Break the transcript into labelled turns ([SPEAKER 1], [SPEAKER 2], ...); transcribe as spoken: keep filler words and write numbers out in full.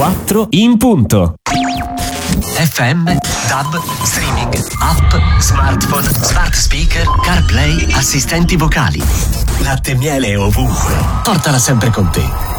[SPEAKER 1] quattro in punto.
[SPEAKER 2] F M, D A B, streaming, app, smartphone, smart speaker, CarPlay, assistenti vocali. Latte e miele ovunque. Portala sempre con te.